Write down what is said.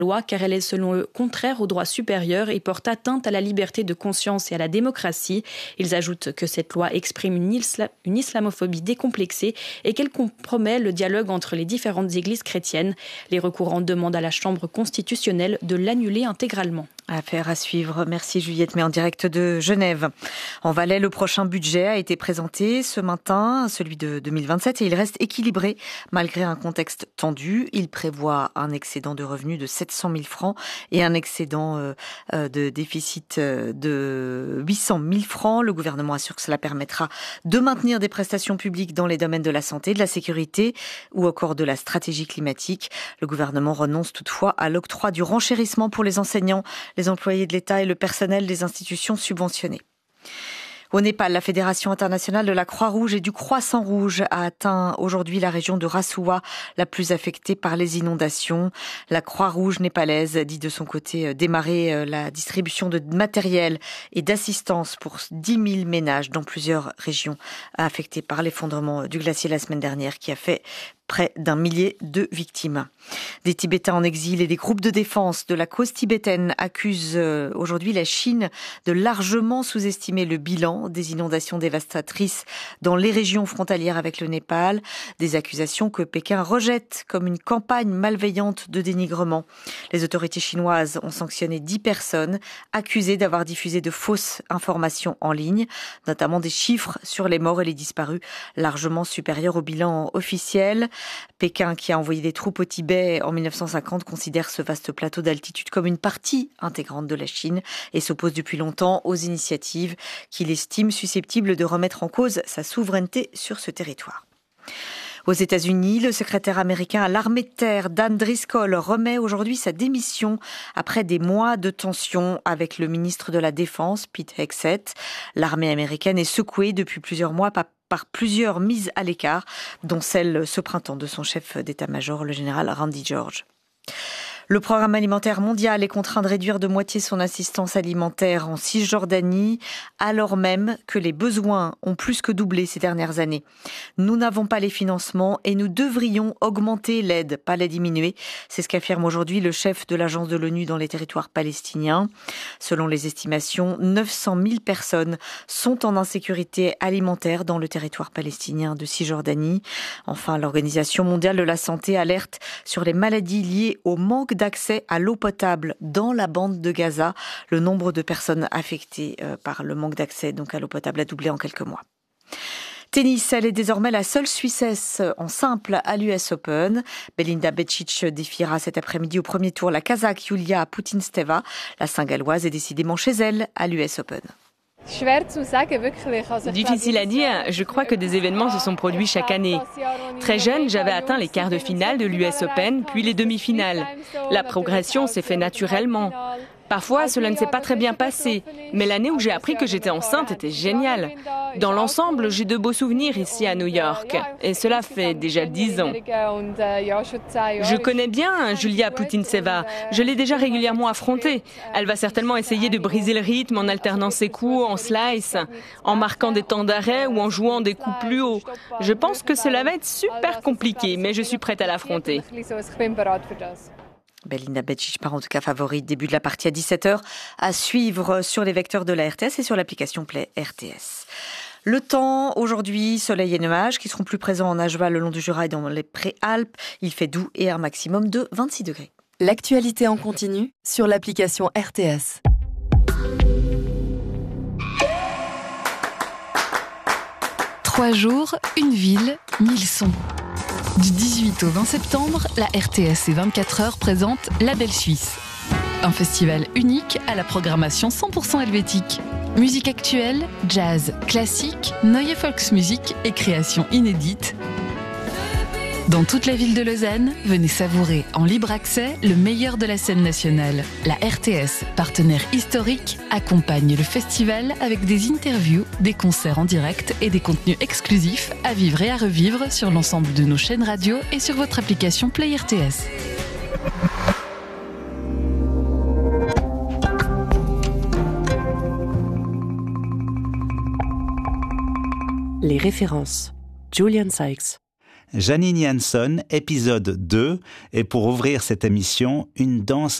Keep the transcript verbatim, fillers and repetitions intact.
loi car elle est selon eux contraire au droit supérieur et porte atteinte à la liberté de conscience et à la démocratie. Ils ajoutent que cette loi exprime une, isla- une islamophobie décomplexée et qu'elle compromet le dialogue entre les différentes églises chrétiennes. Les recourants demandent à la Chambre constitutionnelle de l'annuler intégralement. Affaire à suivre. Merci Juliette, mais en direct de Genève. En Valais, le prochain budget a été présenté ce matin, celui de deux mille vingt-sept, et il reste équilibré malgré un contexte tendu. Il prévoit un excédent de revenus de sept cent mille francs et un excédent euh, de déficit de huit cent mille francs. Le gouvernement assure que cela permettra de maintenir des prestations publiques dans les domaines de la santé, de la sécurité ou encore de la stratégie climatique. Le gouvernement renonce toutefois à l'octroi du renchérissement pour les enseignants, les employés de l'État et le personnel des institutions subventionnées. Au Népal, la Fédération internationale de la Croix-Rouge et du Croissant-Rouge a atteint aujourd'hui la région de Rasuwa, la plus affectée par les inondations. La Croix-Rouge népalaise dit de son côté démarrer la distribution de matériel et d'assistance pour dix mille ménages dans plusieurs régions affectées par l'effondrement du glacier la semaine dernière qui a fait près d'un millier de victimes. Des Tibétains en exil et des groupes de défense de la cause tibétaine accusent aujourd'hui la Chine de largement sous-estimer le bilan des inondations dévastatrices dans les régions frontalières avec le Népal. Des accusations que Pékin rejette comme une campagne malveillante de dénigrement. Les autorités chinoises ont sanctionné dix personnes accusées d'avoir diffusé de fausses informations en ligne, notamment des chiffres sur les morts et les disparus largement supérieurs au bilan officiel. Pékin, qui a envoyé des troupes au Tibet en mille neuf cent cinquante, considère ce vaste plateau d'altitude comme une partie intégrante de la Chine et s'oppose depuis longtemps aux initiatives qu'il estime susceptibles de remettre en cause sa souveraineté sur ce territoire. Aux États-Unis, le secrétaire américain à l'armée de terre, Dan Driscoll, remet aujourd'hui sa démission après des mois de tensions avec le ministre de la Défense, Pete Hegseth. L'armée américaine est secouée depuis plusieurs mois par par plusieurs mises à l'écart, dont celle ce printemps de son chef d'état-major, le général Randy George. Le programme alimentaire mondial est contraint de réduire de moitié son assistance alimentaire en Cisjordanie, alors même que les besoins ont plus que doublé ces dernières années. Nous n'avons pas les financements et nous devrions augmenter l'aide, pas la diminuer. C'est ce qu'affirme aujourd'hui le chef de l'agence de l'ONU dans les territoires palestiniens. Selon les estimations, neuf cent mille personnes sont en insécurité alimentaire dans le territoire palestinien de Cisjordanie. Enfin, l'Organisation mondiale de la santé alerte sur les maladies liées au manque d'accès à l'eau potable dans la bande de Gaza. Le nombre de personnes affectées par le manque d'accès donc à l'eau potable a doublé en quelques mois. Tennis, elle est désormais la seule Suissesse en simple à l'U S Open. Belinda Bečić défiera cet après-midi au premier tour la Kazakh Yulia Putintseva. La Saint-Galloise est décidément chez elle à l'U S Open. Difficile à dire, je crois que des événements se sont produits chaque année. Très jeune, j'avais atteint les quarts de finale de l'U S Open, puis les demi-finales. La progression s'est faite naturellement. Parfois, cela ne s'est pas très bien passé, mais l'année où j'ai appris que j'étais enceinte était géniale. Dans l'ensemble, j'ai de beaux souvenirs ici à New York, et cela fait déjà dix ans. Je connais bien Julia Putintseva, je l'ai déjà régulièrement affrontée. Elle va certainement essayer de briser le rythme en alternant ses coups en slice, en marquant des temps d'arrêt ou en jouant des coups plus hauts. Je pense que cela va être super compliqué, mais je suis prête à l'affronter. Belinda Bečić part en tout cas favorite. Début de la partie à dix-sept heures à suivre sur les vecteurs de la R T S et sur l'application Play R T S. Le temps, aujourd'hui, soleil et nuages qui seront plus présents en Ajoie, le long du Jura et dans les Préalpes. Il fait doux et un maximum de vingt-six degrés. L'actualité en continu sur l'application R T S. Trois jours, une ville, mille sons. Du dix-huit au vingt septembre, la R T S et vingt-quatre heures présente La Belle Suisse. Un festival unique à la programmation cent pour cent helvétique. Musique actuelle, jazz, classique, Neue Volksmusik et créations inédites. Dans toute la ville de Lausanne, venez savourer en libre accès le meilleur de la scène nationale. La R T S, partenaire historique, accompagne le festival avec des interviews, des concerts en direct et des contenus exclusifs à vivre et à revivre sur l'ensemble de nos chaînes radio et sur votre application Play R T S. Les références. Julian Sykes. Janine Jansson, épisode deux. Et pour ouvrir cette émission, une danse